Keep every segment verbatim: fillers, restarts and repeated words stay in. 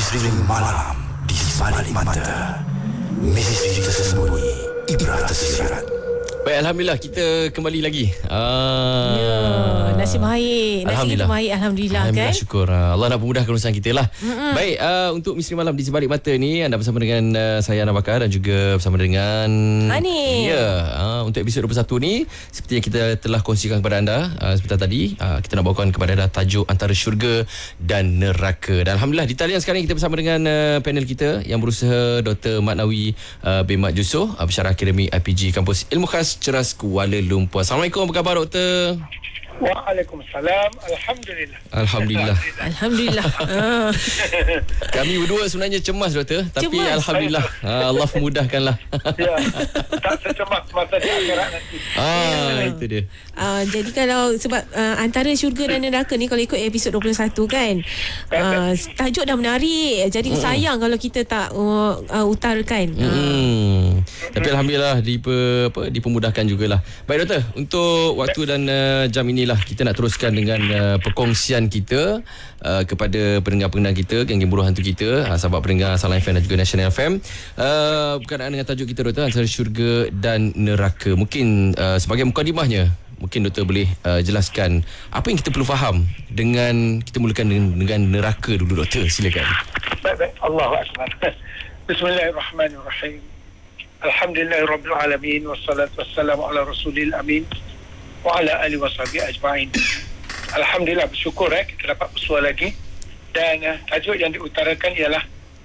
Misteri malam di sebalik mata. Misteri tersembunyi, ibrah tersirat. Baik, Alhamdulillah kita kembali lagi. Ah. Ya, nasib baik. Nasib kita baik, Alhamdulillah, Alhamdulillah, kan. syukur. Allah nak memudahkan urusan kita lah. Mm-hmm. Baik, uh, untuk Misteri Malam di Sebalik Mata ni, anda bersama dengan uh, saya Ana Bakar dan juga bersama dengan Hani. Ya, uh, untuk episod dua puluh satu ni, seperti yang kita telah kongsikan kepada anda uh, sebentar tadi, uh, kita nak bawakan kepada anda tajuk antara syurga dan neraka. Dan Alhamdulillah di talian sekarang kita bersama dengan uh, panel kita yang berusaha Doktor Mat Nawi uh, bin Mat Yusof, uh, Pensyarah Akademi I P G Kampus Ilmu Khas Ceras Kuala Lumpur. Assalamualaikum, apa khabar doktor? Waalaikumsalam. Alhamdulillah. Alhamdulillah. Alhamdulillah. ah. Kami berdua sebenarnya cemas doktor, tapi Cemas. Alhamdulillah ah, Allah memudahkanlah. Ya, tak secemas masa di akhirat nanti. Ah, ya. Itu dia. Uh, jadi kalau sebab uh, antara syurga dan neraka ni, kalau ikut episod dua puluh satu kan, uh, tajuk dah menarik. Jadi mm. sayang kalau kita tak uh, uh, utarakan. Hmm. Uh. Tapi Alhamdulillah diper, apa, dipermudahkan jugalah. Baik doktor, untuk waktu dan uh, jam inilah kita nak teruskan dengan uh, perkongsian kita uh, kepada pendengar-pendengar kita, geng-geng buruh hantu kita, uh, sahabat pendengar Salam F M dan juga National F M, uh, berkenaan dengan tajuk kita doktor, antara syurga dan neraka. Mungkin uh, sebagai mukadimahnya, mungkin doktor boleh uh, jelaskan apa yang kita perlu faham dengan, kita mulakan dengan, dengan neraka dulu doktor, silakan. Baik-baik. Allahu Akbar. Bismillahirrahmanirrahim. Alhamdulillahirabbil alamin, wassalatu wassalamu ala rasulil amin wa ala alihi washabihi ajma'in. Alhamdulillah, bersyukur eh kita dapat bersua lagi. Dan uh, tajuk yang diutarakan ialah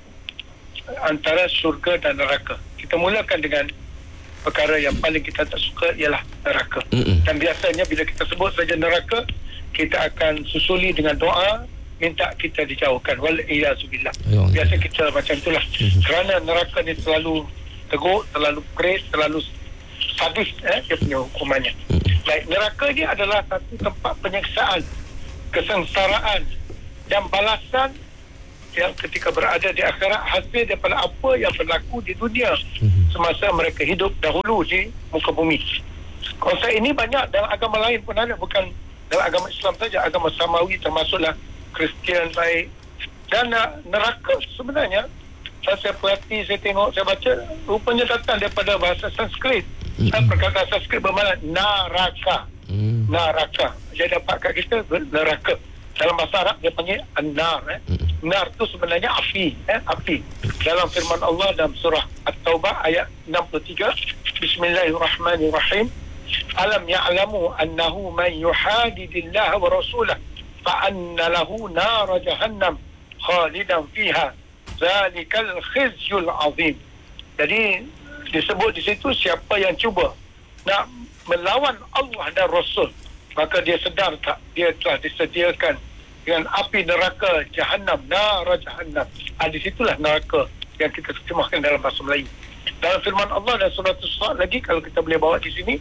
antara syurga dan neraka. Kita mulakan dengan perkara yang paling kita tak suka, ialah neraka. Mm-mm. Dan biasanya bila kita sebut saja neraka, kita akan susuli dengan doa minta kita dijauhkan. Wal-iyazubillah. Biasa kita macam itulah. Mm-hmm. Kerana neraka ni selalu teruk, terlalu keras, terlalu sadis eh, dia punya hukumannya. Baik, neraka ni adalah satu tempat penyiksaan, kesengsaraan dan balasan yang ketika berada di akhirat, hasil daripada apa yang berlaku di dunia semasa mereka hidup dahulu di muka bumi. Konsep ini banyak dalam agama lain pun ada, bukan dalam agama Islam saja, agama Samawi termasuklah Kristian baik. Dan uh, neraka sebenarnya, saya perhati, saya tengok, saya baca, rupanya datang daripada bahasa Sanskrit. Mm-hmm. Perkataan Sanskrit bermakna naraka. Mm. Naraka. Jadi dapat kat kita neraka. Dalam bahasa Arab dia panggil an-nar. Eh. Mm-hmm. Nar tu sebenarnya api. Eh. Api. Dalam firman Allah dalam surah At-Taubah ayat enam puluh tiga. Bismillahirrahmanirrahim. Alam ya'lamu annahu man yuhadidillaha wa rasulah fa'anna lahu nar jahannam khalidan fiha. Zalikal khizyul azim. Jadi disebut di situ, siapa yang cuba nak melawan Allah dan Rasul, maka dia sedar tak dia telah disediakan dengan api neraka jahannam, nar jahannam. Ah, di situlah neraka yang kita terjemahkan dalam bahasa Melayu. Dalam firman Allah dan surah As-Sad lagi, kalau kita boleh bawa di sini,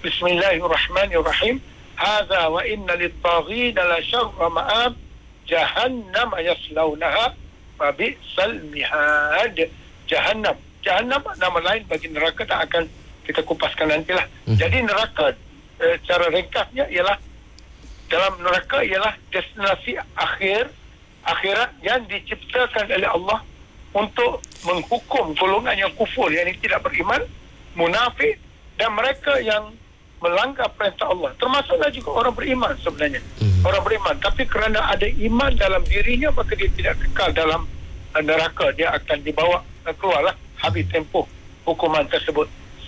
Bismillahirrahmanirrahim. Hadza wa inna lit-taghina la syarra ma'ab jahannam yaslaunaha Fabisal mihad. Jahannam. Jahannam nama lain bagi neraka, tak akan kita kupaskan nantilah. Hmm. Jadi neraka eh, cara ringkasnya ialah, dalam neraka ialah destinasi akhir akhirat yang diciptakan oleh Allah untuk menghukum golongan yang kufur, yang tidak beriman, munafik, dan mereka yang melanggar perintah Allah. Termasuklah juga orang beriman sebenarnya. Hmm. Orang beriman, tapi kerana ada iman dalam dirinya, maka dia tidak kekal dalam neraka. Dia akan dibawa keluarlah habis tempoh hukuman tersebut.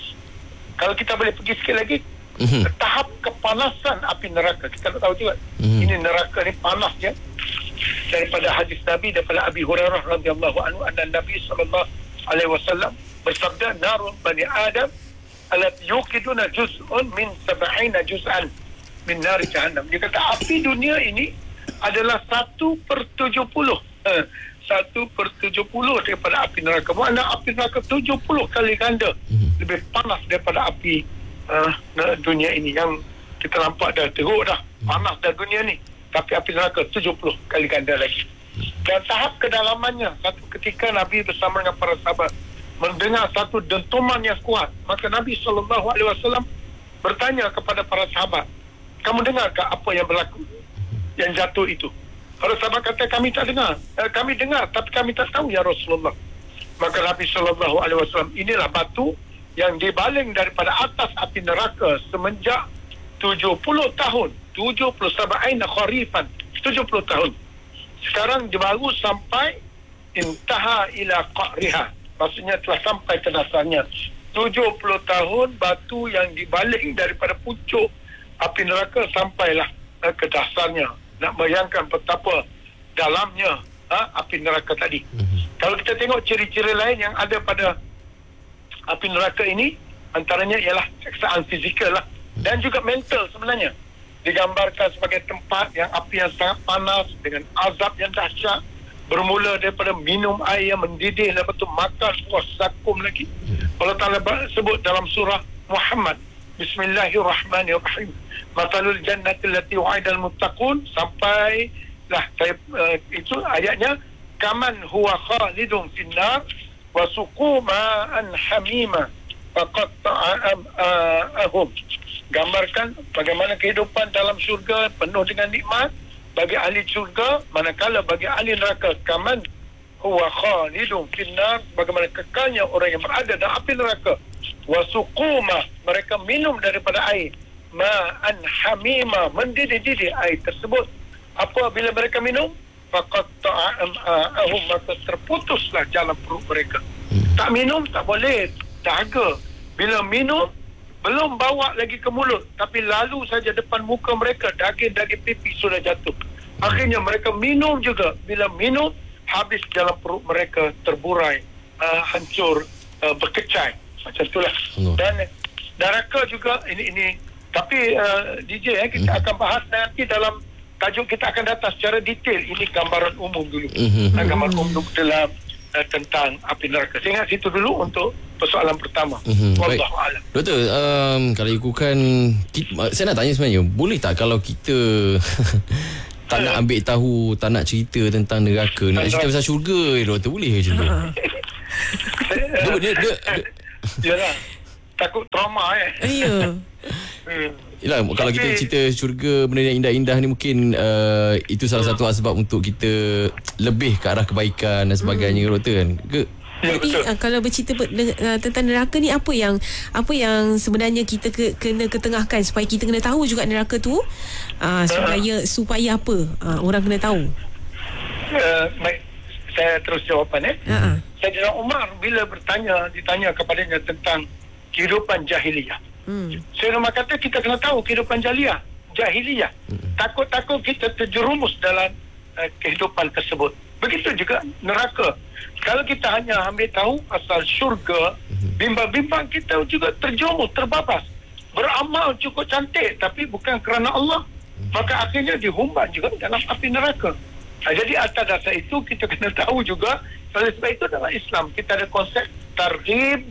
Kalau kita boleh pergi sikit lagi, hmm. tahap kepanasan api neraka, kita nak tahu juga. Hmm. Ini neraka ni panas ya. Daripada hadis Nabi, daripada Abi Hurairah radhiyallahu anhu, anna Nabi sallallahu alaihi wasallam bersabda, narun bani Adam alat yuqiduna juz'un min sab'ina juz'an min nari jahannam. Dia kata api dunia ini adalah satu per tujuh puluh. Satu per tujuh puluh daripada api neraka. Mana api neraka tujuh puluh kali ganda lebih panas daripada api uh, dunia ini. Yang kita nampak dah teruk dah, panas dah dunia ni. Tapi api neraka tujuh puluh kali ganda lagi. Dan tahap kedalamannya, satu ketika Nabi bersama dengan para sahabat mendengar satu dentuman yang kuat, maka Nabi sallallahu alaihi wasallam bertanya kepada para sahabat, kamu dengarkah apa yang berlaku, yang jatuh itu? Para sahabat kata kami tak dengar. Eh, kami dengar tapi kami tak tahu ya Rasulullah. Maka Nabi sallallahu alaihi wasallam, inilah batu yang dibaling daripada atas api neraka semenjak tujuh puluh tahun, tujuh puluh sab'ina kharifan, tujuh puluh tahun. Sekarang dia baru sampai intaha ila qa'riha, maksudnya telah sampai ke dasarnya. tujuh puluh tahun batu yang dibaling daripada pucuk api neraka sampailah uh, ke dasarnya. Nak bayangkan betapa dalamnya uh, api neraka tadi. Mm-hmm. Kalau kita tengok ciri-ciri lain yang ada pada api neraka ini, antaranya ialah seksaan fizikal lah, dan juga mental sebenarnya. Digambarkan sebagai tempat yang api yang sangat panas dengan azab yang dahsyat, bermula daripada minum air yang mendidih, lepas tu makan buah zakum lagi. Allah Ta'ala sebut dalam surah Muhammad, Bismillahirrahmanirrahim, Mathalul jannati allati wa'idal muttaqun, sampai lah saya, uh, itu ayatnya, kaman huwa khalidun finnar wa suqu ma'an hamima faqatta'ahum. Gambarkan bagaimana kehidupan dalam syurga penuh dengan nikmat bagi ahli syurga, manakala bagi ahli neraka kaman huwa khalidun finnar, bagaimana kekalnya orang yang berada dalam api neraka. Wa suquma, mereka minum daripada air ma'an hamima, mendidih-didih air tersebut. Apabila mereka minum, faqad ta'ahum, maka terputuslah jalan perut mereka. Tak minum tak boleh, dahaga. Bila minum belum bawa lagi ke mulut, tapi lalu saja depan muka mereka daging-daging pipi sudah jatuh. Akhirnya mereka minum juga. Bila minum, habis dalam perut mereka, terburai, uh, hancur, uh, berkecai. Macam itulah. Dan neraka juga ini ini. Tapi uh, D J eh, kita akan bahas nanti dalam tajuk kita akan datang secara detail. Ini gambaran umum dulu. Mm-hmm. Gambaran umum dalam uh, tentang api neraka. Saya ingat situ dulu untuk persoalan pertama. Mm-hmm. Wallahu a'lam. Doktor, um, kalau ikutkan kita, saya nak tanya sebenarnya, boleh tak kalau kita tak nak ambil tahu, tak nak cerita tentang neraka, nak cerita pasal syurga, doktor, boleh ke macam tu? dia, dia, dia, dia. Yalah, takut trauma eh. Ya. Yalah, kalau kita cerita syurga, benda yang indah-indah ni, mungkin uh, itu salah satu sebab untuk kita lebih ke arah kebaikan dan sebagainya, hmm. doktor kan? Ke? Jadi uh, kalau bercerita ber, uh, tentang neraka ni, apa yang apa yang sebenarnya kita ke, kena ketengahkan supaya kita kena tahu juga neraka tu, uh, supaya supaya apa uh, orang kena tahu. Uh, baik, saya terus jawapan eh. Uh-huh. Sayyidina Umar bila bertanya ditanya kepadanya tentang kehidupan jahiliyah. Hmm. Sayyidina Umar kata kita kena tahu kehidupan jahiliyah. Jahiliyah. Hmm. Takut-takut kita terjerumus dalam uh, kehidupan tersebut. Begitu juga neraka. Kalau kita hanya ambil tahu asal syurga, bimbang-bimbang kita juga terjerumus, terbabas. Beramal cukup cantik tapi bukan kerana Allah, maka akhirnya dihumban juga dalam api neraka. Jadi atas dasar itu kita kena tahu juga, oleh sebab itu dalam Islam kita ada konsep targhib,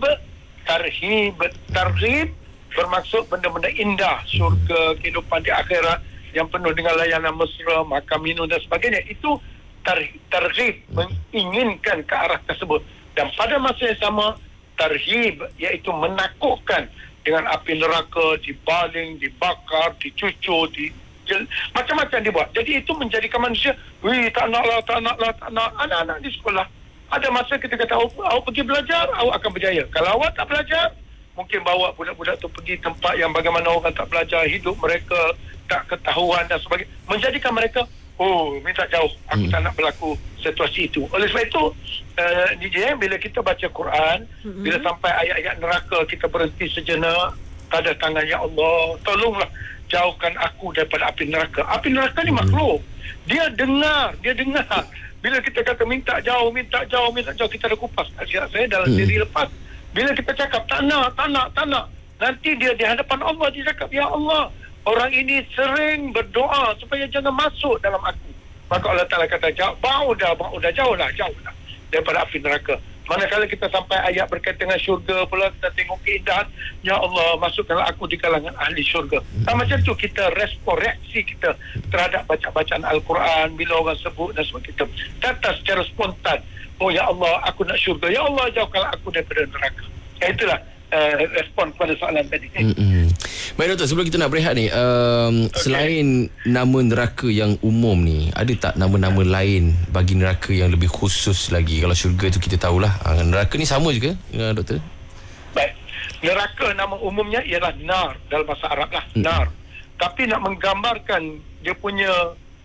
tarhib. Targhib bermaksud benda-benda indah, syurga, kehidupan di akhirat yang penuh dengan layanan mesra, makan minum dan sebagainya. Itu targhib, menginginkan ke arah tersebut. Dan pada masa yang sama, tarhib, iaitu menakutkan dengan api neraka, dibaling, dibakar, dicucur, di macam-macam dibuat. Jadi itu menjadikan manusia, wih, tak naklah, tak naklah, tak nak. Anak-anak di sekolah, ada masa kita kata, awak, awak pergi belajar, awak akan berjaya. Kalau awak tak belajar, mungkin bawa budak-budak tu pergi tempat yang bagaimana orang tak belajar, hidup mereka tak ketahuan dan sebagainya. Menjadikan mereka, oh, minta jauh, aku hmm. tak nak berlaku situasi itu. Oleh sebab itu, uh, D J, bila kita baca Quran, hmm. bila sampai ayat-ayat neraka, kita berhenti sejenak, tanda tangan, ya Allah, tolonglah jauhkan aku daripada api neraka. Api neraka ni makhluk. Dia dengar, dia dengar. Bila kita kata minta jauh, minta jauh, minta jauh, kita dah kupas nasihat saya dalam hmm. diri lepas. Bila kita cakap, tak nak, tak nak, tak nak, nanti dia di hadapan Allah, dia cakap, ya Allah, orang ini sering berdoa supaya jangan masuk dalam aku. Maka Allah Ta'ala kata, bau dah, bau dah, jauh lah, jauh lah daripada api neraka. Manakala kita sampai ayat berkaitan dengan syurga pula, kita tengok keindahan, ya Allah, masukkanlah aku di kalangan ahli syurga. Nah, macam tu kita respon, reaksi kita terhadap baca-bacaan Al-Quran, bila orang sebut dan sebagainya. Kata secara spontan, oh ya Allah, aku nak syurga, ya Allah, jauhkanlah aku daripada neraka. Ya, itulah uh, respon kepada soalan tadi. Mm-mm. Baik doktor, sebelum kita nak berehat ni, um, okay. selain nama neraka yang umum ni, ada tak nama-nama lain bagi neraka yang lebih khusus lagi? Kalau syurga tu kita tahulah, uh, neraka ni sama juga, uh, doktor? Baik, neraka nama umumnya ialah nar dalam bahasa Arab lah, mm. nar. Tapi nak menggambarkan dia punya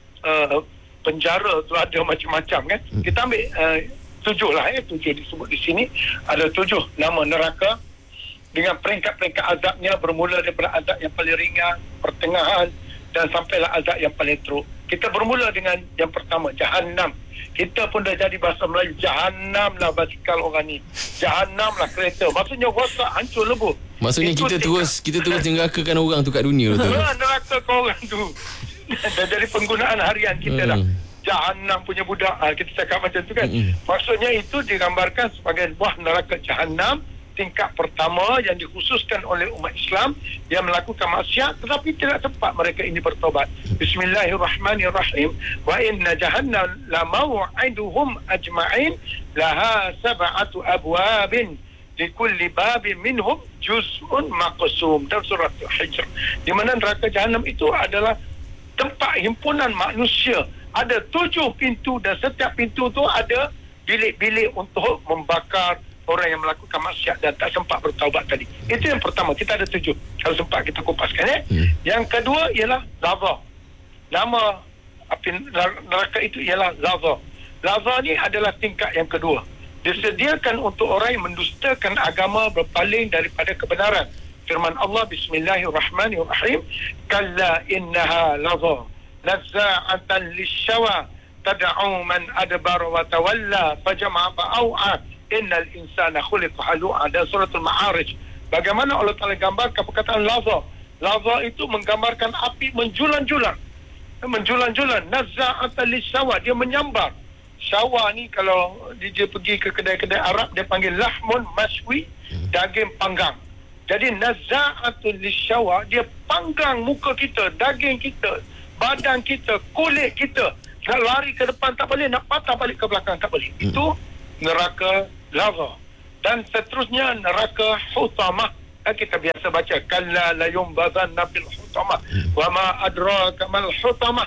uh, penjara tu ada macam-macam kan. Mm. Kita ambil uh, tujuh lah eh, tujuh disebut di sini. Ada tujuh nama neraka dengan peringkat-peringkat azabnya, bermula daripada azab yang paling ringan, pertengahan dan sampailah azab yang paling teruk. Kita bermula dengan yang pertama, Jahannam. Kita pun dah jadi bahasa Melayu, Jahannam lah basikal orang ni, Jahannam lah kereta. Maksudnya rosak, hancur lebur. Maksudnya itu kita terus kita terus nerakakan orang tu kat dunia tu. Ha, nerakakan orang tu. Dah jadi penggunaan harian kita hmm. dah. Jahannam punya budak, ha, kita cakap macam tu kan. Hmm. Maksudnya itu digambarkan sebagai buah neraka Jahannam tingkat pertama yang dikhususkan oleh umat Islam yang melakukan maksiat tetapi tidak sempat mereka ini bertobat. Bismillahirrahmanirrahim. Wa inna jahannam la maw'iduhum ajma'in laha sab'atu abwabin likulli babin minhum juz'un maqsum. Dalam surah Al-Hijr, di mana neraka Jahannam itu adalah tempat himpunan manusia. Ada tujuh pintu dan setiap pintu tu ada bilik-bilik untuk membakar orang yang melakukan maksiat dan tak sempat bertaubat tadi. Itu yang pertama. Kita ada tujuh. Kalau sempat kita kupaskan eh. Hmm. Yang kedua ialah Laza. Nama api neraka itu ialah Laza. Laza ni adalah tingkat yang kedua. Disediakan untuk orang yang mendustakan agama, berpaling daripada kebenaran. Firman Allah, Bismillahirrahmanirrahim. Kalla innaha Laza nazza'atan lisyawa tad'u man adbara wa tawalla fajama'a fa'au'a. Innal insana khuliqa halu'a. Dan surah Al-Ma'arij, bagaimana Allah Ta'ala gambarkan perkataan Laza. Laza itu menggambarkan api menjulang-julang, menjulang-julang. Nazza'atan lisyawa, dia menyambar. Syawa ni kalau dia pergi ke kedai-kedai Arab, dia panggil lahmun maswi, daging panggang. Jadi nazza'atul lisyawa, dia panggang muka kita, daging kita, badan kita, kulit kita. Nak lari ke depan tak boleh, nak patah balik ke belakang tak boleh. hmm. Itu neraka Laza. Dan seterusnya neraka Hutamah. Kita biasa baca kalla la yumbazanna bil hutamah wa ma adraka mal hutamah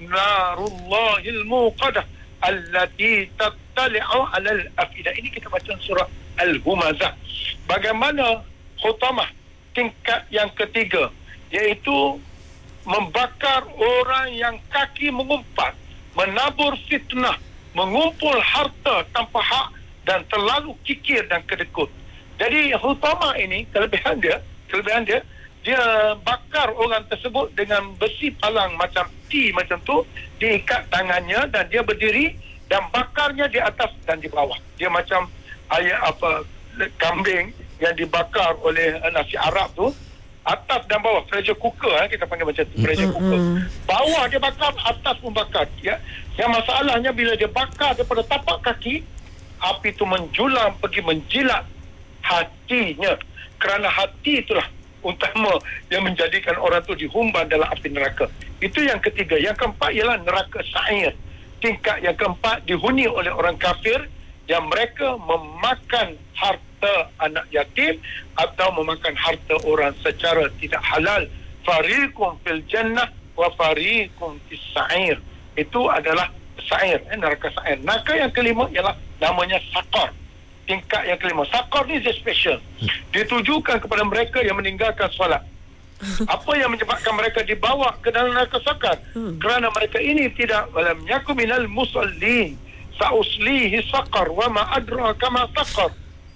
narullahil muqadah allati tattali'u 'alal afidah. Ini kita baca surah Al-Humazah. Bagaimana Hutamah tingkat yang ketiga, iaitu membakar orang yang kaki mengumpat, menabur fitnah, mengumpul harta tanpa hak dan terlalu kikir dan kedekut. Jadi Hutamah ini kelebihan dia, kelebihan dia dia bakar orang tersebut dengan besi palang macam T macam tu, diikat tangannya dan dia berdiri dan bakarnya di atas dan di bawah. Dia macam ayat apa kambing yang dibakar oleh nasi Arab tu, atas dan bawah, pressure cooker eh, kita panggil macam tu, pressure cooker. Bawah dia bakar, atas pun bakar. Ya. Yang masalahnya bila dia bakar daripada tapak kaki, api itu menjulang pergi menjilat hatinya. Kerana hati itulah utama yang menjadikan orang tu dihumban dalam api neraka. Itu yang ketiga. Yang keempat ialah neraka Sa'ir. Tingkat yang keempat dihuni oleh orang kafir yang mereka memakan harta anak yatim atau memakan harta orang secara tidak halal. Fariqum fil jannah wa fariqum fis Sa'ir. Itu adalah Sa'ir, eh, neraka Sa'ir. Neraka yang kelima ialah namanya Saqar. Tingkat yang kelima. Saqar ni dia special. Ditujukan kepada mereka yang meninggalkan solat. Apa yang menyebabkan mereka dibawa ke dalam neraka Saqar? Hmm. Kerana mereka ini tidak walam yakum minal musallin sa'uslihi Saqar wa ma adraka ma Saqar.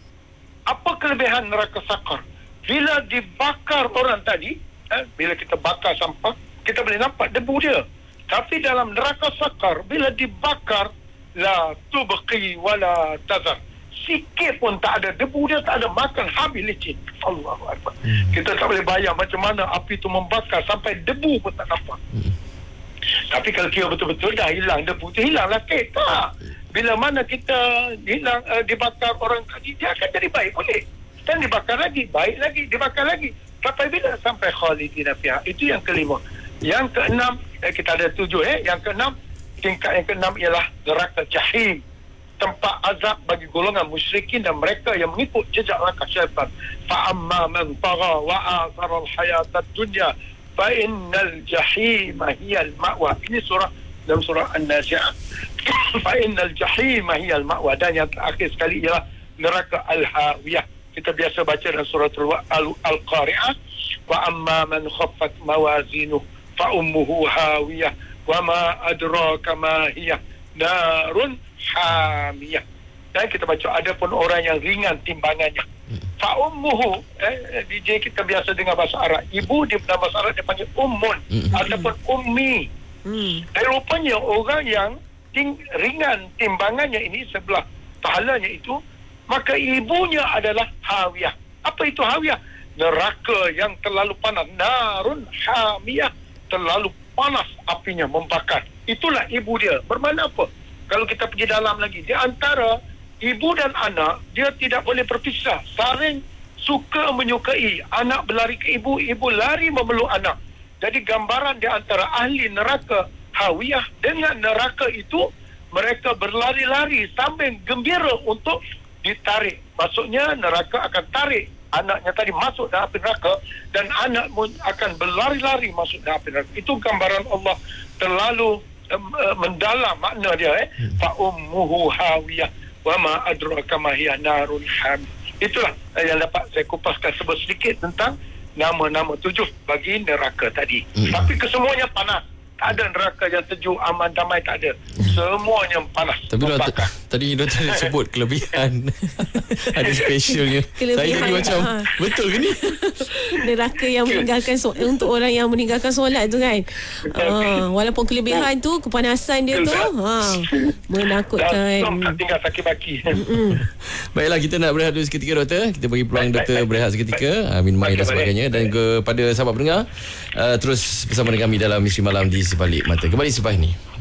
Apa kelebihan neraka Saqar? Bila dibakar orang tadi, eh, bila kita bakar sampah, kita boleh nampak debu dia. Tapi dalam neraka Saqar, bila dibakar, la tubqi wala tazar, sikit pun tak ada, debu dia tak ada, makan habis licin. Allahu Akbar. Hmm. Kita tak boleh bayang macam mana api itu membakar sampai debu pun tak nampak. Hmm. Tapi kalau kira betul-betul dah hilang debu tu, hilanglah kek. Tak. Bila mana kita hilang uh, dibakar orang tadi, dia akan jadi baik boleh. Dan dibakar lagi, baik lagi, dibakar lagi. Sampai bila? Sampai khalidina fiha. Itu yang kelima. Yang keenam, eh, kita ada tujuh eh. Yang keenam, tingkat yang keenam ialah neraka Jahim. tempat azab bagi golongan musyrikin dan mereka yang mengikut jejak langkah syaitan. Fa amma man tagha wa athara al-hayata ad-dunya fa innal jahima hiya al-ma'wa. Ini surah dalam surah An-Nazi'ah. Fa innal jahima hiya al-ma'wa. Dan yang terakhir sekali ialah neraka al-hawiyah. Kita biasa baca dalam surah Al-Qari'ah, wa amma man khaffat mawazinuhu fa ummuhu hawiyah wa ma adraka ma hiya narun hamiyah. Dan kita baca ada pun orang yang ringan timbangannya. Fa ummuhu, eh, D J kita biasa dengar bahasa Arab. Ibu dia dalam bahasa Arab dia panggil ummun ataupun ummi. Hmm. Dan rupanya orang yang ting, ringan timbangannya ini sebelah pahalanya itu, maka ibunya adalah hawiyah. Apa itu hawiyah? Neraka yang terlalu panas. Narun hamiyah, terlalu panas apinya membakar. Itulah ibu dia. Bermakna apa? Kalau kita pergi dalam lagi, di antara ibu dan anak, dia tidak boleh berpisah. Saling suka menyukai. Anak berlari ke ibu, ibu lari memeluk anak. Jadi gambaran di antara ahli neraka hawiyah dengan neraka itu, mereka berlari-lari sambil gembira untuk ditarik. Maksudnya neraka akan tarik anaknya tadi masuk dalam api neraka, dan anak pun akan berlari-lari masuk dalam api neraka. Itu gambaran Allah terlalu um, uh, mendalam makna dia. eh fa ummuhu hawiyah wa ma adraka ma hiya narun hamiyah. Itulah uh, yang dapat saya kupaskan sebut sedikit tentang nama-nama tujuh bagi neraka tadi. Hmm. Tapi kesemuanya panas. Tak ada neraka yang sejuk, aman, damai, tak ada. Semuanya panas. Tapi doktor, tadi doktor sebut kelebihan. Ada specialnya. Kelebihan, saya tadi macam, ha. Betul ke ni? Neraka yang meninggalkan so- untuk orang yang meninggalkan solat tu kan. Uh, walaupun kelebihan tu, kepanasan dia tu, ha, menakutkan. Tak tinggal sakit baki. Baiklah, kita nak berehat dulu seketika doktor. Kita bagi peluang doktor berehat seketika, uh, minum air dan sebagainya. Dan kepada sahabat pendengar, uh, terus bersama dengan kami dalam Misteri Malam di Sebalik Mata. Kembali selepas ini.